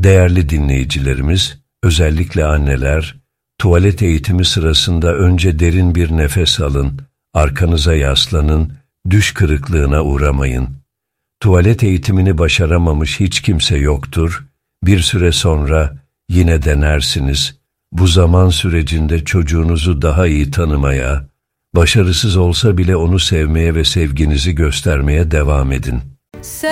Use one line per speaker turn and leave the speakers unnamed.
Değerli dinleyicilerimiz, özellikle anneler, tuvalet eğitimi sırasında önce derin bir nefes alın, arkanıza yaslanın, düş kırıklığına uğramayın. Tuvalet eğitimini başaramamış hiç kimse yoktur. Bir süre sonra yine denersiniz. Bu zaman sürecinde çocuğunuzu daha iyi tanımaya, başarısız olsa bile onu sevmeye ve sevginizi göstermeye devam edin.